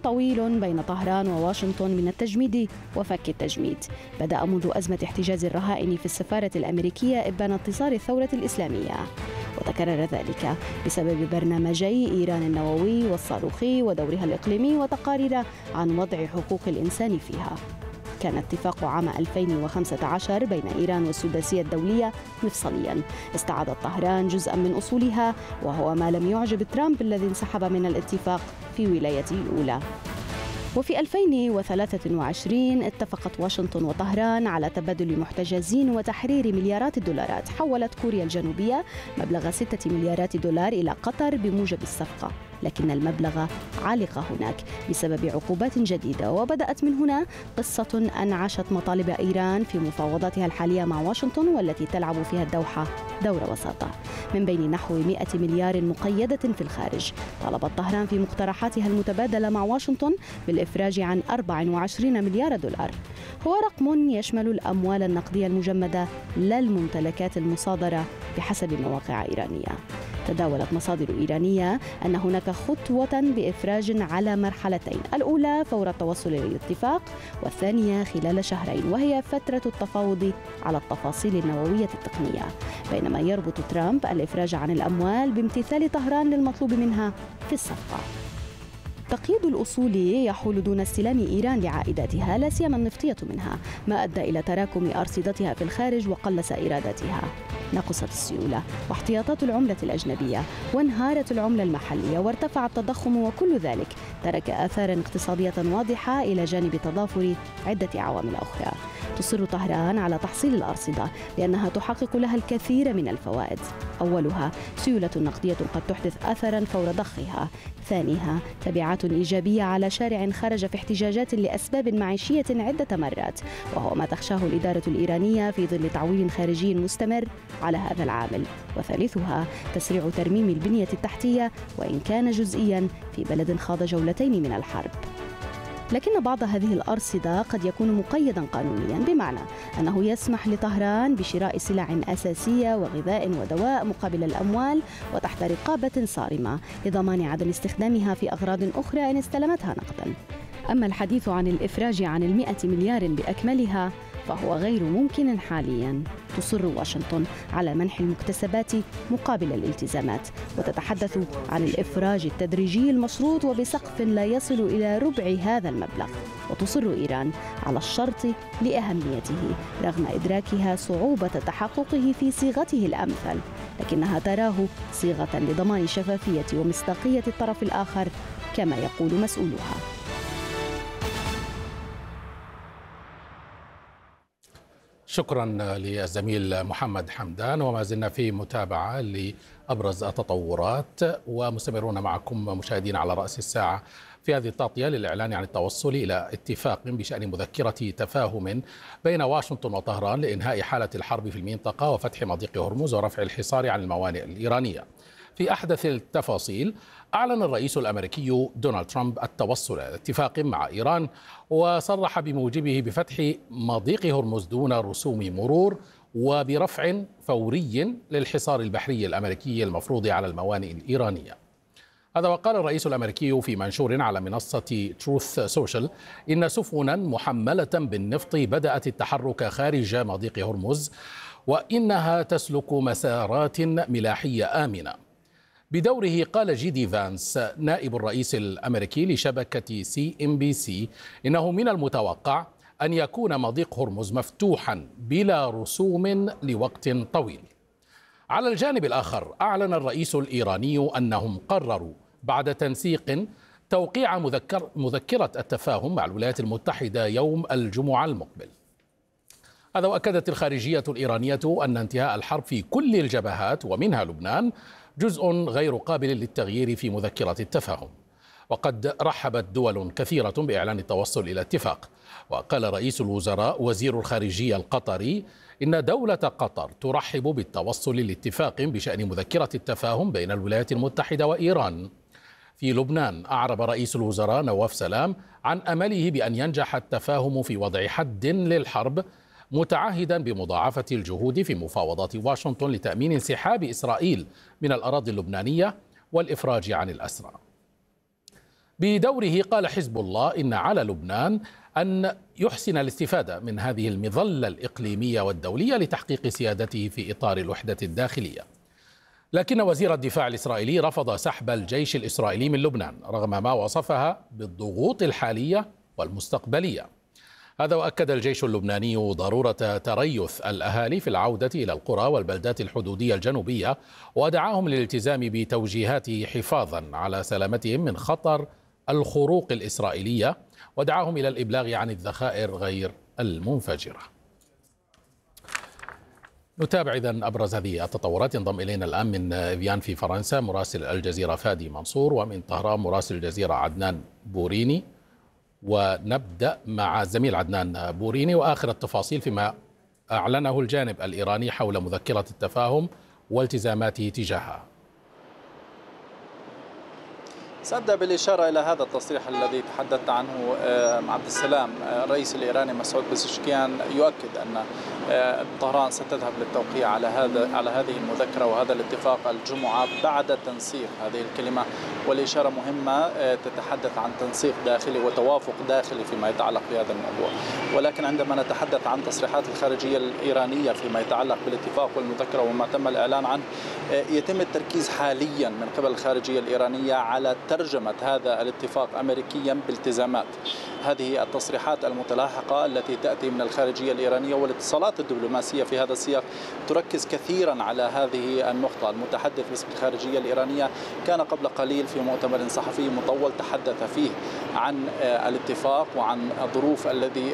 طويل بين طهران وواشنطن من التجميد وفك التجميد. بدأ منذ أزمة احتجاز الرهائن في السفارة الأمريكية إبان انتصار الثورة الإسلامية، وتكرر ذلك بسبب برنامجي إيران النووي والصاروخي ودورها الإقليمي وتقارير عن وضع حقوق الإنسان فيها. كان اتفاق عام 2015 بين إيران والسداسية الدولية مفصليا استعادت طهران جزءا من أصولها، وهو ما لم يعجب ترامب الذي انسحب من الاتفاق في ولايته الأولى. وفي 2023 اتفقت واشنطن وطهران على تبادل محتجزين وتحرير مليارات الدولارات. حولت كوريا الجنوبية مبلغ 6 مليارات دولار إلى قطر بموجب الصفقة، لكن المبلغ علق هناك بسبب عقوبات جديدة، وبدأت من هنا قصة أنعشت مطالب إيران في مفاوضاتها الحالية مع واشنطن، والتي تلعب فيها الدوحة دور وساطة. من بين نحو 100 مليار مقيدة في الخارج، طلبت طهران في مقترحاتها المتبادلة مع واشنطن بالإفراج عن 24 مليار دولار. هو رقم يشمل الأموال النقدية المجمدة لا الممتلكات المصادرة بحسب مواقع إيرانية. تداولت مصادر إيرانية أن هناك خطوة بإفراج على مرحلتين، الأولى فور التوصل إلى الاتفاق، والثانية خلال شهرين، وهي فترة التفاوض على التفاصيل النووية التقنية، بينما يربط ترامب الإفراج عن الأموال بامتثال طهران للمطلوب منها في الصفقة. تقييد الأصول يحول دون استلام إيران لعائداتها، لا سيما النفطية منها، ما أدى إلى تراكم أرصدتها في الخارج وقلص إيراداتها. نقصت السيولة واحتياطات العملة الأجنبية، وانهارت العملة المحلية، وارتفع التضخم، وكل ذلك ترك آثاراً اقتصادية واضحة إلى جانب تضافر عدة عوامل أخرى. تصر طهران على تحصيل الأرصدة لأنها تحقق لها الكثير من الفوائد. أولها سيولة نقدية قد تحدث أثراً فور ضخها. ثانيها تبعات إيجابية على شارع خرج في احتجاجات لأسباب معيشية عدة مرات، وهو ما تخشاه الإدارة الإيرانية في ظل تعويل خارجي مستمر على هذا العامل. وثالثها تسريع ترميم البنية التحتية، وإن كان جزئياً في بلد خاض جولتين من الحرب. لكن بعض هذه الأرصدة قد يكون مقيداً قانونياً، بمعنى أنه يسمح لطهران بشراء سلع أساسية وغذاء ودواء مقابل الأموال وتحت رقابة صارمة لضمان عدم استخدامها في أغراض أخرى إن استلمتها نقداً. أما الحديث عن الإفراج عن 100 مليار بأكملها فهو غير ممكن حالياً. تصر واشنطن على منح المكتسبات مقابل الالتزامات، وتتحدث عن الإفراج التدريجي المشروط وبسقف لا يصل إلى ربع هذا المبلغ. وتصر إيران على الشرط لأهميته رغم إدراكها صعوبة تحققه في صيغته الأمثل، لكنها تراه صيغة لضمان شفافية ومصداقية الطرف الآخر كما يقول مسؤولوها. شكرا للزميل محمد حمدان، وما زلنا في متابعة لأبرز التطورات ومستمرون معكم مشاهدين على رأس الساعة في هذه التغطية للإعلان عن التوصل إلى اتفاق بشأن مذكرة تفاهم بين واشنطن وطهران لإنهاء حالة الحرب في المنطقة وفتح مضيق هرمز ورفع الحصار عن الموانئ الإيرانية. في أحدث التفاصيل، أعلن الرئيس الأمريكي دونالد ترامب التوصل إلى اتفاق مع إيران، وصرح بموجبه بفتح مضيق هرمز دون رسوم مرور وبرفع فوري للحصار البحري الأمريكي المفروض على الموانئ الإيرانية. هذا وقال الرئيس الأمريكي في منشور على منصة تروث سوشيال إن سفنا محملة بالنفط بدأت التحرك خارج مضيق هرمز، وإنها تسلك مسارات ملاحية آمنة. بدوره قال جيدي فانس نائب الرئيس الأمريكي لشبكة CNBC إنه من المتوقع أن يكون مضيق هرمز مفتوحا بلا رسوم لوقت طويل. على الجانب الآخر، أعلن الرئيس الإيراني أنهم قرروا بعد تنسيق توقيع مذكرة التفاهم مع الولايات المتحدة يوم الجمعة المقبل. هذا، وأكدت الخارجية الإيرانية أن انتهاء الحرب في كل الجبهات ومنها لبنان جزء غير قابل للتغيير في مذكرة التفاهم. وقد رحبت دول كثيرة بإعلان التوصل إلى اتفاق. وقال رئيس الوزراء وزير الخارجية القطري إن دولة قطر ترحب بالتوصل لاتفاق بشأن مذكرة التفاهم بين الولايات المتحدة وإيران. في لبنان، أعرب رئيس الوزراء نواف سلام عن أمله بأن ينجح التفاهم في وضع حد للحرب، متعهدا بمضاعفة الجهود في مفاوضات واشنطن لتأمين انسحاب إسرائيل من الأراضي اللبنانية والإفراج عن الأسرى. بدوره قال حزب الله إن على لبنان أن يحسن الاستفادة من هذه المظلة الإقليمية والدولية لتحقيق سيادته في إطار الوحدة الداخلية. لكن وزير الدفاع الإسرائيلي رفض سحب الجيش الإسرائيلي من لبنان رغم ما وصفها بالضغوط الحالية والمستقبلية. هذا وأكد الجيش اللبناني ضرورة تريث الأهالي في العودة إلى القرى والبلدات الحدودية الجنوبية، ودعاهم للالتزام بتوجيهاته حفاظا على سلامتهم من خطر الخروق الإسرائيلية، ودعاهم إلى الإبلاغ عن الذخائر غير المنفجرة. نتابع إذن أبرز هذه التطورات. ينضم إلينا الآن من فيان في فرنسا مراسل الجزيرة فادي منصور، ومن طهران مراسل الجزيرة عدنان بوريني. ونبدأ مع الزميل عدنان بوريني وآخر التفاصيل فيما أعلنه الجانب الإيراني حول مذكرة التفاهم والتزاماته تجاهها. سأبدأ بالإشارة إلى هذا التصريح الذي تحدثت عنه عبد السلام. الرئيس الإيراني مسعود بزشكيان يؤكد أن طهران ستذهب للتوقيع على هذه المذكرة وهذا الاتفاق الجمعة بعد تنسيق. هذه الكلمة والإشارة مهمة، تتحدث عن تنسيق داخلي وتوافق داخلي فيما يتعلق بهذا الموضوع. ولكن عندما نتحدث عن تصريحات الخارجية الإيرانية فيما يتعلق بالاتفاق والمذكرة وما تم الإعلان عنه، يتم التركيز حاليا من قبل الخارجية الإيرانية على ترجمة هذا الاتفاق أمريكيا بالتزامات. هذه التصريحات المتلاحقة التي تأتي من الخارجية الإيرانية والاتصالات الدبلوماسية في هذا السياق تركز كثيرا على هذه النقطة. المتحدث باسم الخارجية الإيرانية كان قبل قليل في مؤتمر صحفي مطول تحدث فيه عن الاتفاق وعن الظروف الذي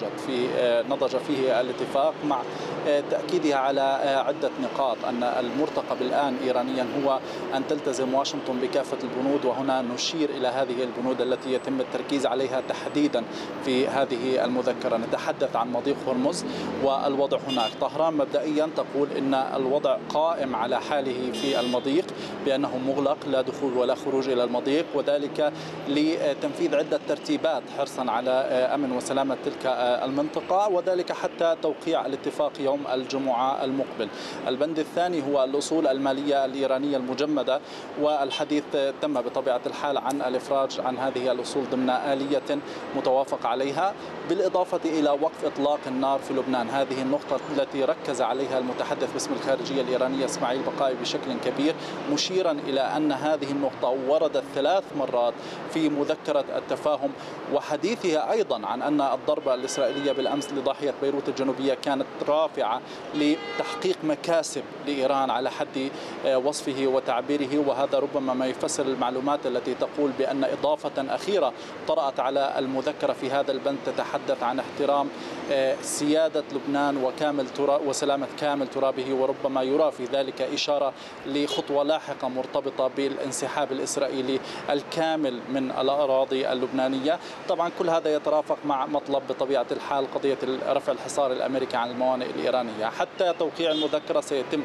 نضج فيه الاتفاق، مع تأكيدها على عدة نقاط. أن المرتقب الآن إيرانيا هو أن تلتزم واشنطن بكافة البنود، وهنا نشير إلى هذه البنود التي يتم التركيز عليها تحديدا في هذه المذكرة. نتحدث عن مضيق هرمز والوضع هناك. طهران مبدئيا تقول إن الوضع قائم على حاله في المضيق، بأنه مغلق لا دخول ولا خروج إلى المضيق، وذلك لتنفيذ عدة ترتيبات حرصا على أمن وسلامة تلك المنطقة، وذلك حتى توقيع الاتفاق يوم الجمعة المقبل. البند الثاني هو الأصول المالية الإيرانية المجمدة، والحديث تم بطبيعة الحال عن الإفراج عن هذه الأصول ضمن آلية متوافق عليها، بالإضافة إلى وقف إطلاق النار في لبنان. هذه النقطة التي ركز عليها المتحدث باسم الخارجية الإيرانية إسماعيل بقائي بشكل كبير، مشيرا إلى أن هذه النقطة وردت 3 مرات في مذكرة التفاهم، وحديثها أيضا عن أن الضربة الإسرائيلية بالأمس لضاحية بيروت الجنوبية كانت رافعة لتحقيق مكاسب لإيران على حد وصفه وتعبيره. وهذا ربما ما يفسر المعلومات التي تقول بأن إضافة أخيرة طرأت على المذكرة في هذا البند تتحدث عن احترام سيادة لبنان وسلامة كامل ترابه، وربما يرى في ذلك إشارة لخطوة لاحقة مرتبطة بالانسحاب الإسرائيلي الكامل من الأراضي اللبنانية. طبعا كل هذا يترافق مع مطلب بطبيعة الحال قضية رفع الحصار الأمريكي عن الموانئ الإيرانية. حتى توقيع المذكرة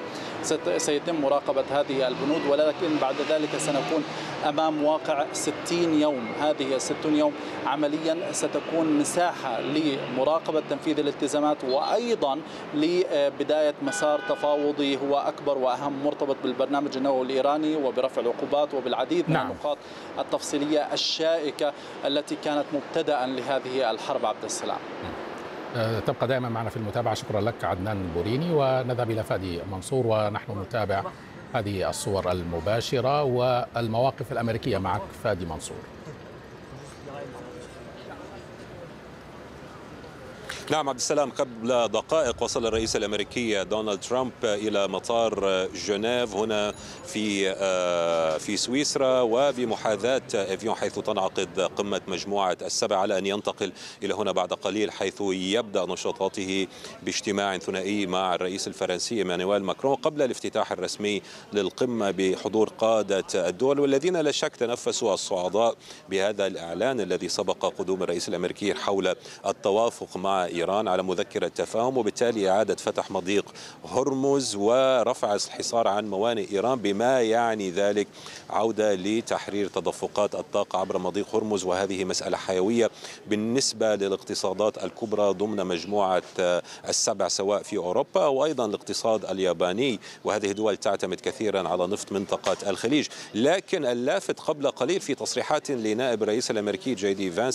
سيتم مراقبة هذه البنود، ولكن بعد ذلك سنكون أمام واقع 60 يوم. هذه 60 يوم عمليا ستكون مساحة لمراقبة تنفيذ الالتزامات، وأيضا لبداية مسار تفاوضي هو أكبر وأهم مرتبط بالبرنامج النووي الإيراني وبرفع العقوبات وبالعديد من النقاط التفصيلية الشائكة التي كانت مبتدأ لهذه الحرب. عبد السلام، تبقى دائما معنا في المتابعة. شكرا لك عدنان بوريني. ونذهب إلى فادي منصور ونحن نتابع هذه الصور المباشرة والمواقف الأمريكية معك فادي منصور. نعم عبد السلام، قبل دقائق وصل الرئيس الأمريكي دونالد ترامب إلى مطار جنيف هنا في سويسرا، وبمحاذاة افيون حيث تنعقد قمة مجموعة ال7، على أن ينتقل إلى هنا بعد قليل حيث يبدأ نشاطاته باجتماع ثنائي مع الرئيس الفرنسي إيمانويل ماكرون قبل الافتتاح الرسمي للقمة بحضور قادة الدول، والذين لا شك تنفسوا الصعداء بهذا الإعلان الذي سبق قدوم الرئيس الأمريكي حول التوافق مع إيران على مذكرة تفاهم، وبالتالي إعادة فتح مضيق هرمز ورفع الحصار عن موانئ إيران، بما يعني ذلك عودة لتحرير تدفقات الطاقة عبر مضيق هرمز. وهذه مسألة حيوية بالنسبة للاقتصادات الكبرى ضمن مجموعة السبع، سواء في أوروبا أو أيضا الاقتصاد الياباني، وهذه دول تعتمد كثيرا على نفط منطقة الخليج. لكن اللافت قبل قليل في تصريحات لنائب الرئيس الأمريكي جي دي فانس